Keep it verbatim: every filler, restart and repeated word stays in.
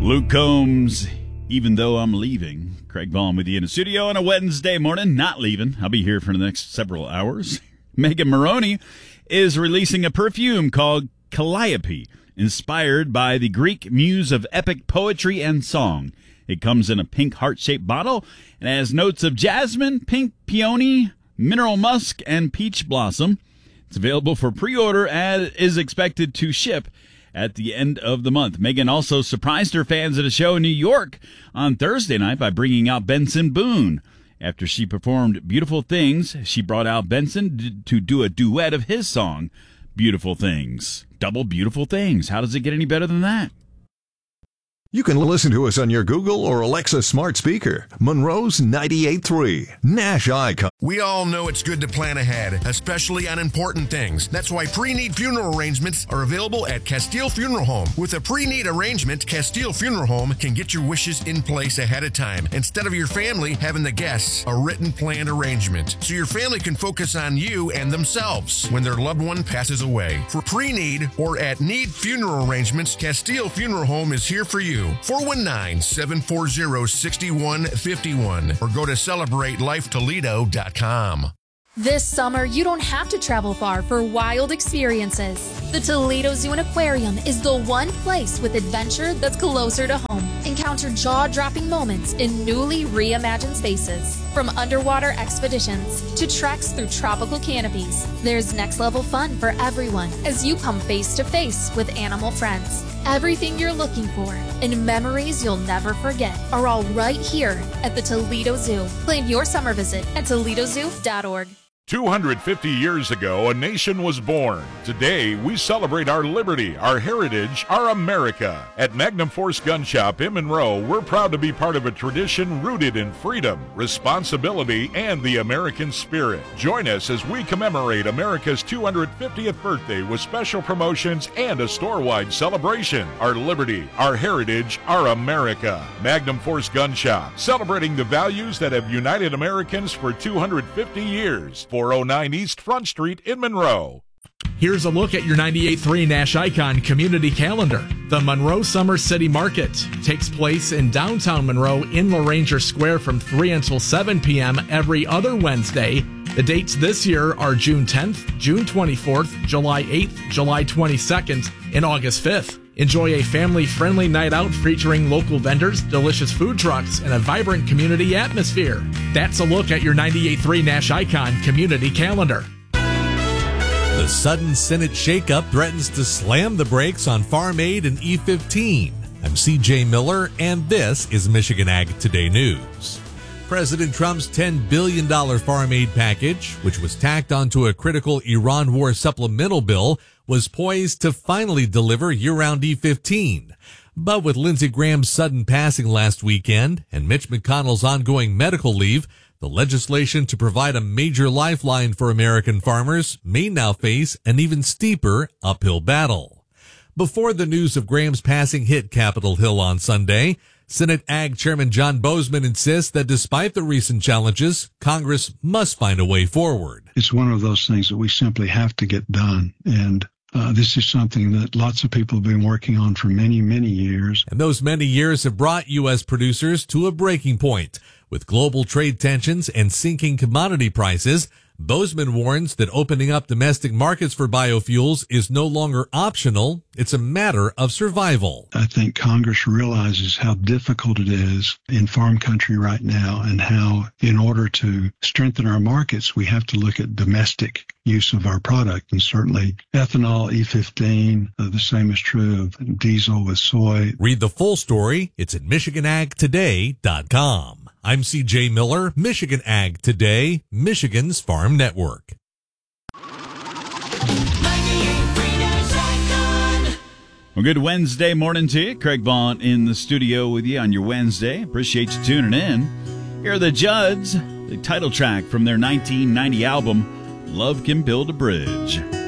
Luke Combs, Even Though I'm Leaving. Craig Vaughn with you in the studio on a Wednesday morning. Not leaving. I'll be here for the next several hours. Megan Moroney is releasing a perfume called Calliope, inspired by the Greek muse of epic poetry and song. It comes in a pink heart-shaped bottle and has notes of jasmine, pink peony, mineral musk, and peach blossom. It's available for pre-order and is expected to ship at the end of the month. Megan also surprised her fans at a show in New York on Thursday night by bringing out Benson Boone. After she performed Beautiful Things, she brought out Benson to do a duet of his song, Beautiful Things. Double Beautiful Things. How does it get any better than that? You can listen to us on your Google or Alexa smart speaker. Monroe's ninety-eight point three, Nash Icon. We all know it's good to plan ahead, especially on important things. That's why pre-need funeral arrangements are available at Castile Funeral Home. With a pre-need arrangement, Castile Funeral Home can get your wishes in place ahead of time, instead of your family having the guests a written planned arrangement, so your family can focus on you and themselves when their loved one passes away. For pre-need or at need funeral arrangements, Castile Funeral Home is here for you. four one nine, seven four zero, six one five one or go to celebrate life toledo dot com. This summer, you don't have to travel far for wild experiences. The Toledo Zoo and Aquarium is the one place with adventure that's closer to home. Encounter jaw-dropping moments in newly reimagined spaces. From underwater expeditions to treks through tropical canopies, there's next-level fun for everyone as you come face-to-face with animal friends. Everything you're looking for and memories you'll never forget are all right here at the Toledo Zoo. Plan your summer visit at toledo zoo dot org. two hundred fifty years ago, a nation was born. Today, we celebrate our liberty, our heritage, our America. At Magnum Force Gun Shop in Monroe, we're proud to be part of a tradition rooted in freedom, responsibility, and the American spirit. Join us as we commemorate America's two hundred fiftieth birthday with special promotions and a store-wide celebration. Our liberty, our heritage, our America. Magnum Force Gun Shop, celebrating the values that have united Americans for two hundred fifty years. four oh nine East Front Street in Monroe. Here's a look at your ninety-eight point three Nash Icon community calendar. The Monroe Summer City Market takes place in downtown Monroe in Laranger Square from three until seven p.m. every other Wednesday. The dates this year are June tenth, June twenty-fourth, July eighth, July twenty-second, and August fifth. Enjoy a family-friendly night out featuring local vendors, delicious food trucks, and a vibrant community atmosphere. That's a look at your ninety-eight point three Nash Icon community calendar. The sudden Senate shakeup threatens to slam the brakes on Farm Aid and E fifteen. I'm C J Miller, and this is Michigan Ag Today News. President Trump's ten billion dollars Farm Aid package, which was tacked onto a critical Iran war supplemental bill, was poised to finally deliver year-round E fifteen. But with Lindsey Graham's sudden passing last weekend and Mitch McConnell's ongoing medical leave, the legislation to provide a major lifeline for American farmers may now face an even steeper uphill battle. Before the news of Graham's passing hit Capitol Hill on Sunday, Senate Ag Chairman John Boozman insists that despite the recent challenges, Congress must find a way forward. It's one of those things that we simply have to get done. And uh, this is something that lots of people have been working on for many, many years. And those many years have brought U S producers to a breaking point. With global trade tensions and sinking commodity prices, Boozman warns that opening up domestic markets for biofuels is no longer optional. It's a matter of survival. I think Congress realizes how difficult it is in farm country right now and how, in order to strengthen our markets, we have to look at domestic use of our product. And certainly ethanol, E fifteen, uh, the same is true of diesel with soy. Read the full story. It's at Michigan Ag Today dot com. I'm C J Miller, Michigan Ag Today, Michigan's Farm Network. Well, good Wednesday morning to you. Craig Vaughn in the studio with you on your Wednesday. Appreciate you tuning in. Here are the Judds, the title track from their nineteen ninety album, Love Can Build a Bridge.